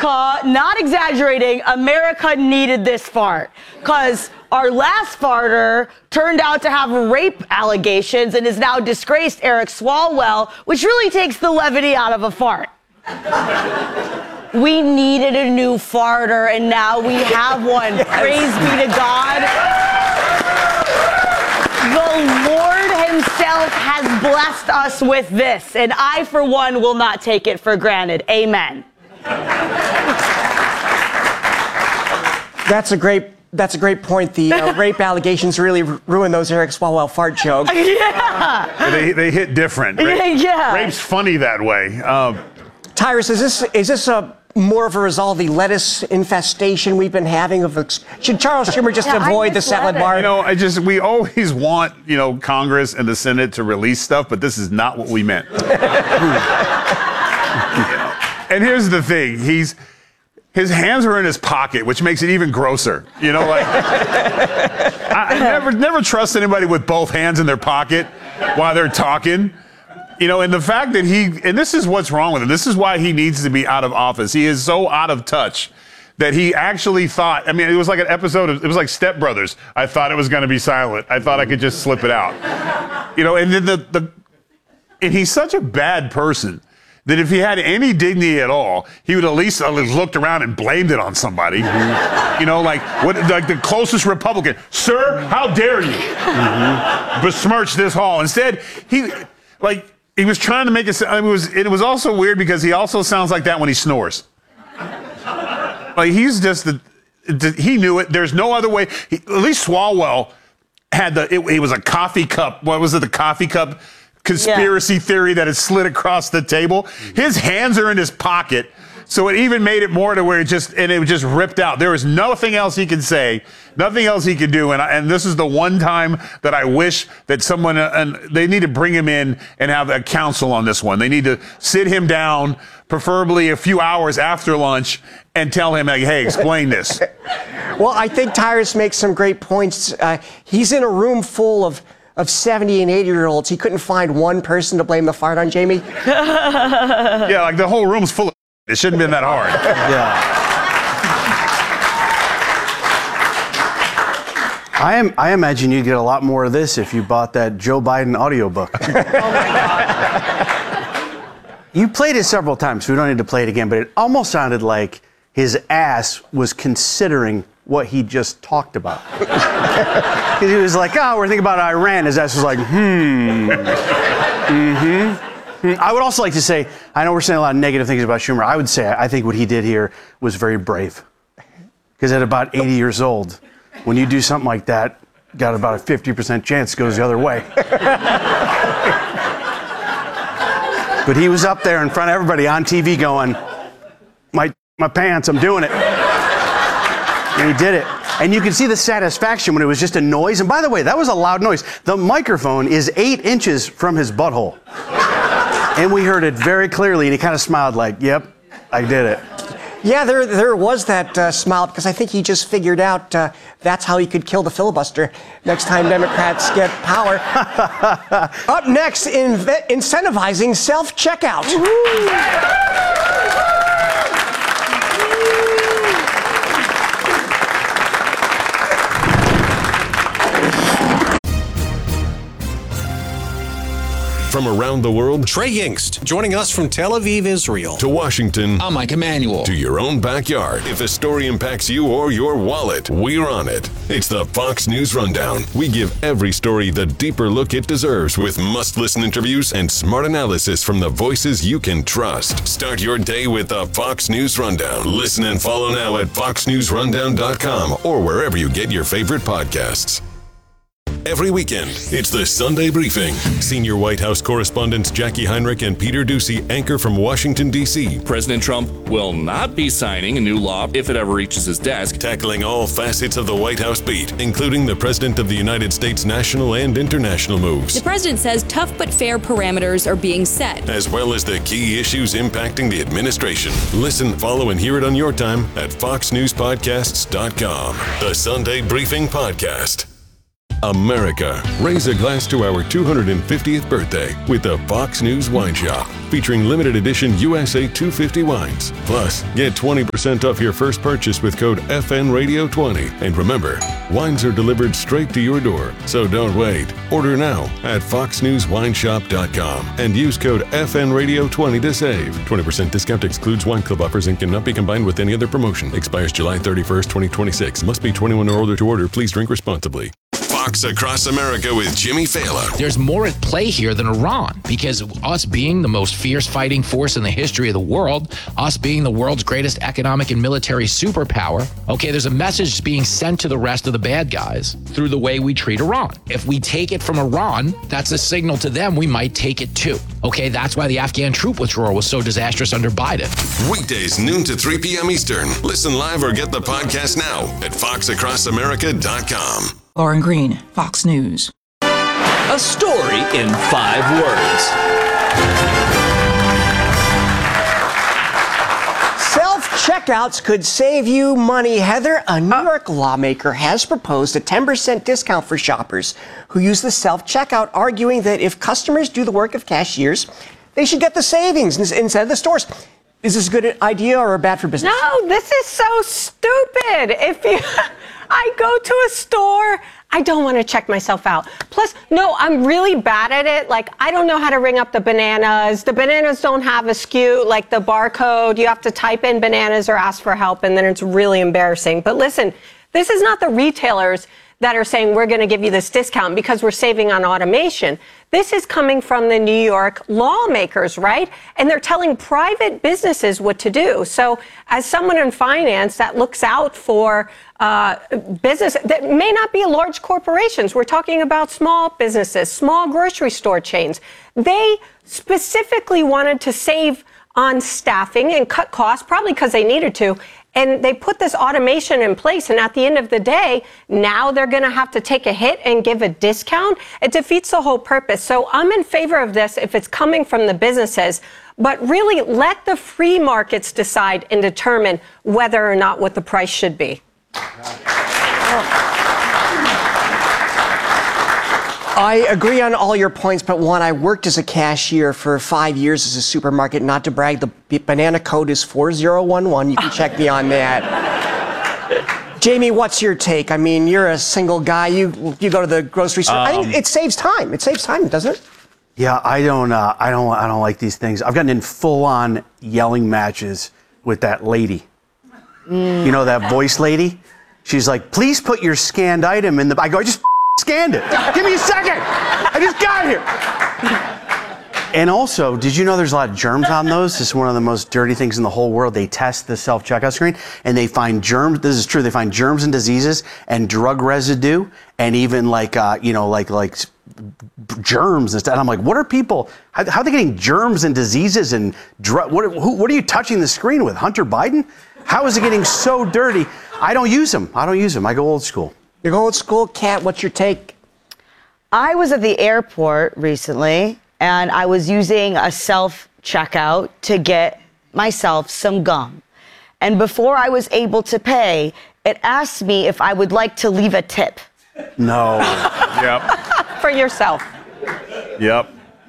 America, not exaggerating, America needed this fart. Because our last farter turned out to have rape allegations and is now disgraced Eric Swalwell, which really takes the levity out of a fart. We needed a new farter, and now we have one. Yes. Praise be to God. The Lord himself has blessed us with this, and I, for one, will not take it for granted. Amen. That's a great point. The rape allegations really ruined those Eric Swalwell fart jokes. Yeah. They hit different. Yeah. Rape's funny that way. Tyrus, is this a more of a result of the lettuce infestation we've been having? Should Charles Schumer just avoid the salad bar? You know, we always want, Congress and the Senate to release stuff, but this is not what we meant. And here's the thing, his hands are in his pocket, which makes it even grosser. I never trust anybody with both hands in their pocket while they're talking. And the fact that and this is what's wrong with him. This is why he needs to be out of office. He is so out of touch that he actually thought, it was like an episode it was like Step Brothers. I thought it was going to be silent. I thought I could just slip it out. And then and he's such a bad person that if he had any dignity at all, he would at least looked around and blamed it on somebody. Mm-hmm. Like the closest Republican. Sir, how dare you besmirch this hall? Instead, he was trying to make it. It was also weird because he also sounds like that when he snores. He's just he knew it. There's no other way. At least Swalwell had it was a coffee cup. What was it? The coffee cup conspiracy theory that had slid across the table. His hands are in his pocket. So it even made it more to where it just ripped out. There was nothing else he could say, nothing else he could do. And this is the one time that I wish that someone, and they need to bring him in and have a counsel on this one. They need to sit him down, preferably a few hours after lunch, and tell him, hey, explain this. Well, I think Tyrus makes some great points. He's in a room full of 70 and 80-year-olds. He couldn't find one person to blame the fart on, Jamie. Yeah, like the whole room's full of it shouldn't have been that hard. Yeah. I imagine you'd get a lot more of this if you bought that Joe Biden audiobook. Oh, my God. You played it several times, so we don't need to play it again, but it almost sounded like his ass was considering what he just talked about. He was like, we're thinking about Iran. His ass was like, I would also like to say, I know we're saying a lot of negative things about Schumer. I would say I think what he did here was very brave. Because at about 80 years old, when you do something like that, got about a 50% chance it goes the other way. But he was up there in front of everybody on TV going, my pants, I'm doing it. And he did it. And you can see the satisfaction when it was just a noise. And by the way, that was a loud noise. The microphone is 8 inches from his butthole. And we heard it very clearly, and he kind of smiled like, yep, I did it. Yeah, there was that smile, because I think he just figured out that's how he could kill the filibuster next time Democrats get power. Up next, incentivizing self-checkout. From around the world, Trey Yingst, joining us from Tel Aviv, Israel. To Washington, I'm Mike Emanuel. To your own backyard. If a story impacts you or your wallet, we're on it. It's the Fox News Rundown. We give every story the deeper look it deserves with must-listen interviews and smart analysis from the voices you can trust. Start your day with the Fox News Rundown. Listen and follow now at foxnewsrundown.com or wherever you get your favorite podcasts. Every weekend, it's the Sunday Briefing. Senior White House correspondents Jackie Heinrich and Peter Doocy anchor from Washington, D.C. President Trump will not be signing a new law if it ever reaches his desk. Tackling all facets of the White House beat, including the President of the United States' national and international moves. The president says tough but fair parameters are being set, as well as the key issues impacting the administration. Listen, follow, and hear it on your time at foxnewspodcasts.com. The Sunday Briefing Podcast. America. Raise a glass to our 250th birthday with the Fox News Wine Shop, featuring limited edition USA 250 wines. Plus, get 20% off your first purchase with code FNRadio20. And remember, wines are delivered straight to your door, so don't wait. Order now at foxnewswineshop.com and use code FNRadio20 to save. 20% discount excludes wine club offers and cannot be combined with any other promotion. Expires July 31st, 2026. Must be 21 or older to order. Please drink responsibly. Fox Across America with Jimmy Fallon. There's more at play here than Iran, because us being the most fierce fighting force in the history of the world, us being the world's greatest economic and military superpower, okay, there's a message being sent to the rest of the bad guys through the way we treat Iran. If we take it from Iran, that's a signal to them we might take it too. Okay, that's why the Afghan troop withdrawal was so disastrous under Biden. Weekdays noon to 3 p.m. Eastern. Listen live or get the podcast now at foxacrossamerica.com. Lauren Green, Fox News. A story in 5 words. Self-checkouts could save you money. Heather, a New York lawmaker has proposed a 10% discount for shoppers who use the self-checkout, arguing that if customers do the work of cashiers, they should get the savings instead of the stores. Is this a good idea or bad for business? No, this is so stupid. I go to a store, I don't want to check myself out. Plus, no, I'm really bad at it. Like, I don't know how to ring up the bananas. The bananas don't have a SKU, like the barcode. You have to type in bananas or ask for help, and then it's really embarrassing. But listen, this is not the retailers that are saying we're going to give you this discount because we're saving on automation. This is coming from the New York lawmakers, right? And they're telling private businesses what to do. So as someone in finance that looks out for business that may not be large corporations, we're talking about small businesses, small grocery store chains. They specifically wanted to save on staffing and cut costs, probably because they needed to. And they put this automation in place, and at the end of the day, now they're going to have to take a hit and give a discount. It defeats the whole purpose. So I'm in favor of this if it's coming from the businesses, but really let the free markets decide and determine whether or not what the price should be. I agree on all your points, but one, I worked as a cashier for 5 years as a supermarket. Not to brag, the banana code is 4011. You can check me on that. Jamie, what's your take? I mean, you're a single guy. You go to the grocery store. I think it saves time. It saves time, doesn't it? Yeah, I don't like these things. I've gotten in full-on yelling matches with that lady. You know that voice lady? She's like, please put your scanned item in the... I go, I just scanned it. Give me a second. I just got here. And also, did you know there's a lot of germs on those? This is one of the most dirty things in the whole world. They test the self-checkout screen, and they find germs. This is true. They find germs and diseases and drug residue, and even like germs and stuff. And I'm like, what are people? How are they getting germs and diseases and drug? What are you touching the screen with? Hunter Biden? How is it getting so dirty? I don't use them. I go old school. You go old school, Kat. What's your take? I was at the airport recently, and I was using a self-checkout to get myself some gum. And before I was able to pay, it asked me if I would like to leave a tip. No. Yep. For yourself. Yep.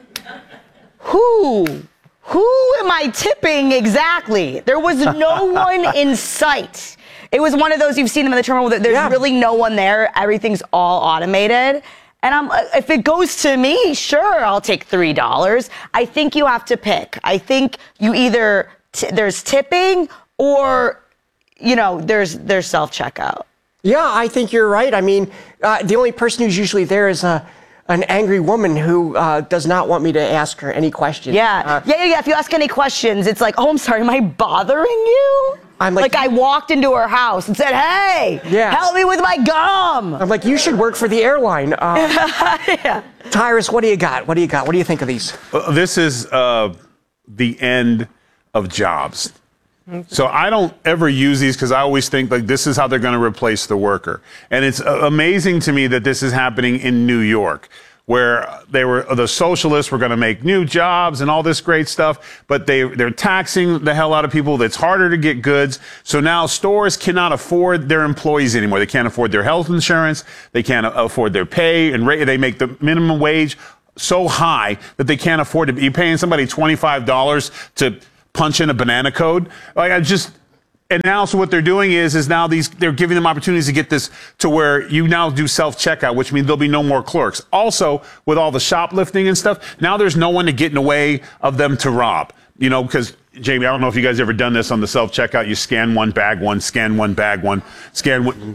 Who am I tipping exactly? There was no one in sight. It was one of those, you've seen them in the terminal, there's really no one there. Everything's all automated. And if it goes to me, sure, I'll take $3. I think you have to pick. I think you either, there's tipping or, there's self-checkout. Yeah, I think you're right. I mean, the only person who's usually there is an angry woman who does not want me to ask her any questions. Yeah. If you ask any questions, it's like, oh, I'm sorry, am I bothering you? I'm like I walked into her house and said, hey, help me with my gum. I'm like, you should work for the airline. Tyrus, what do you got? What do you think of these? This is the end of jobs. So I don't ever use these because I always think like this is how they're going to replace the worker. And it's amazing to me that this is happening in New York, where the socialists were going to make new jobs and all this great stuff, but they're taxing the hell out of people. It's harder to get goods. So now stores cannot afford their employees anymore. They can't afford their health insurance. They can't afford their pay, and they make the minimum wage so high that they can't afford to be paying somebody $25 to punch in a banana code. And now, so what they're doing is now they're giving them opportunities to get this to where you now do self-checkout, which means there'll be no more clerks. Also, with all the shoplifting and stuff, now there's no one to get in the way of them to rob. You know, because, Jamie, I don't know if you guys ever done this on the self-checkout. You scan one, bag one, scan one, bag one, scan one.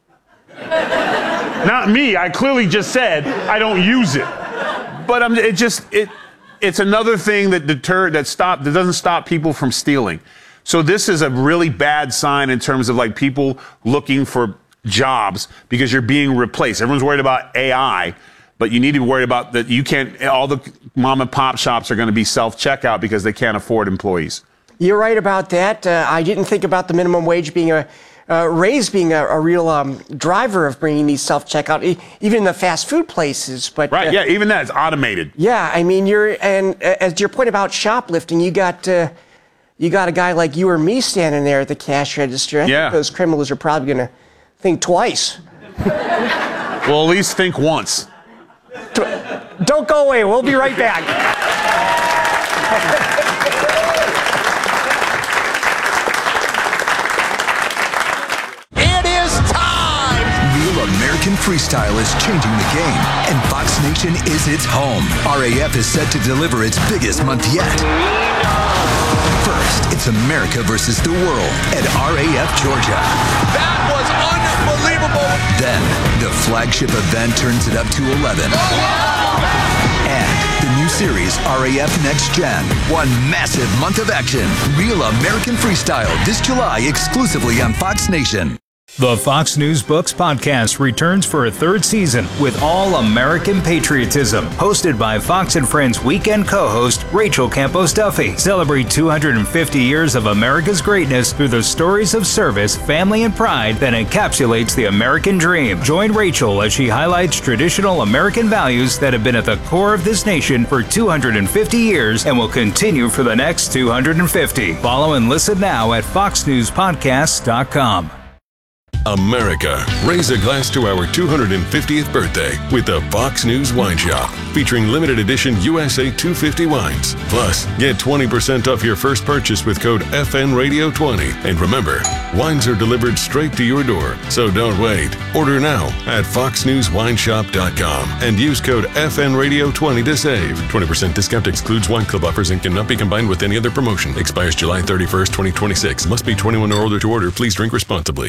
Not me. I clearly just said I don't use it. But it's another thing that doesn't stop people from stealing. So this is a really bad sign in terms of like people looking for jobs because you're being replaced. Everyone's worried about AI, but you need to be worried about that. All the mom and pop shops are going to be self-checkout because they can't afford employees. You're right about that. I didn't think about the minimum wage being raise being a real driver of bringing these self-checkout, even in the fast food places. But right, yeah, even that is automated. Yeah, I mean, as to your point about shoplifting, you got a guy like you or me standing there at the cash register. I think those criminals are probably going to think twice. Well, at least think once. Don't go away. We'll be right back. It is time! Real American Freestyle is changing the game, and Fox Nation is its home. RAF is set to deliver its biggest month yet. First, it's America versus the world at RAF Georgia. That was unbelievable. Then, the flagship event turns it up to 11. And the new series, RAF Next Gen. One massive month of action. Real American Freestyle this July exclusively on Fox Nation. The Fox News Books podcast returns for a third season with all American patriotism. Hosted by Fox and Friends weekend co-host Rachel Campos Duffy. Celebrate 250 years of America's greatness through the stories of service, family, and pride that encapsulates the American dream. Join Rachel as she highlights traditional American values that have been at the core of this nation for 250 years and will continue for the next 250. Follow and listen now at foxnewspodcasts.com. America, raise a glass to our 250th birthday with the Fox News Wine Shop, featuring limited edition USA 250 wines. Plus, get 20% off your first purchase with code FNRadio20. And remember, wines are delivered straight to your door, so don't wait. Order now at foxnewswineshop.com and use code FNRadio20 to save. 20% discount excludes wine club offers and cannot be combined with any other promotion. Expires July 31st, 2026. Must be 21 or older to order. Please drink responsibly.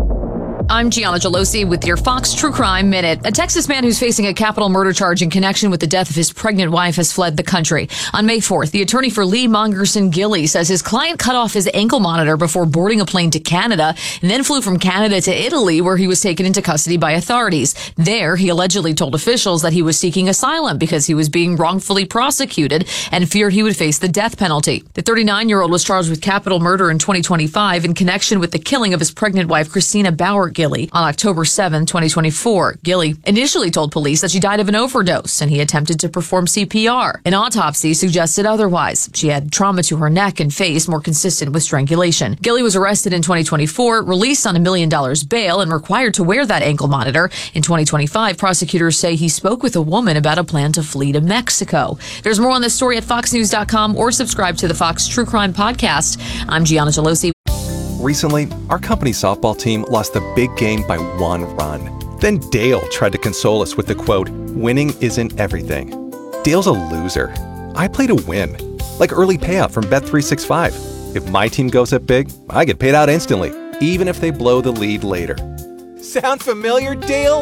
I'm Gianna Gelosi with your Fox True Crime Minute. A Texas man who's facing a capital murder charge in connection with the death of his pregnant wife has fled the country. On May 4th, the attorney for Lee Mongerson Gilley says his client cut off his ankle monitor before boarding a plane to Canada and then flew from Canada to Italy, where he was taken into custody by authorities. There, he allegedly told officials that he was seeking asylum because he was being wrongfully prosecuted and feared he would face the death penalty. The 39-year-old was charged with capital murder in 2025 in connection with the killing of his pregnant wife, Christina Bauer Gilley, on October 7, 2024. Gilley initially told police that she died of an overdose and he attempted to perform CPR. An autopsy suggested otherwise. She had trauma to her neck and face more consistent with strangulation. Gilley was arrested in 2024, released on $1 million bail, and required to wear that ankle monitor. In 2025, prosecutors say he spoke with a woman about a plan to flee to Mexico. There's more on this story at foxnews.com or subscribe to the Fox True Crime Podcast. I'm Gianna Gelosi. Recently, our company softball team lost the big game by 1 run. Then Dale tried to console us with the quote, "Winning isn't everything." Dale's a loser. I play to win. Like early payout from Bet365. If my team goes up big, I get paid out instantly, even if they blow the lead later. Sound familiar, Dale?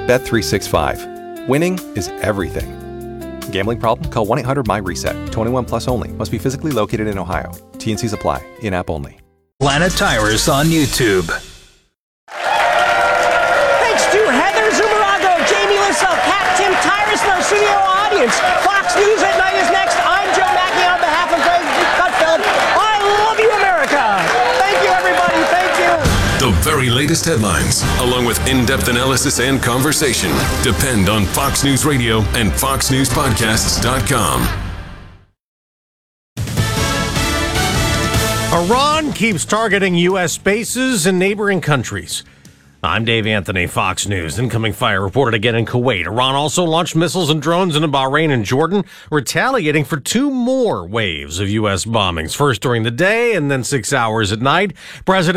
Bet365. Winning is everything. Gambling problem? Call 1-800-MY-RESET. 21 plus only. Must be physically located in Ohio. T&Cs apply. In-app only. Planet Tires on YouTube. Thanks to Heather Zumarago, Jamie Lissell, Pat, Tim Tyrus, and our studio audience. Fox News at Night is next. I'm Joe Mackey on behalf of Greg Gutfeld. I love you, America. Thank you, everybody. Thank you. The very latest headlines, along with in-depth analysis and conversation, depend on Fox News Radio and FoxNewsPodcasts.com. Iran keeps targeting U.S. bases in neighboring countries. I'm Dave Anthony, Fox News. Incoming fire reported again in Kuwait. Iran also launched missiles and drones into Bahrain and Jordan, retaliating for 2 more waves of U.S. bombings, first during the day and then 6 hours at night. President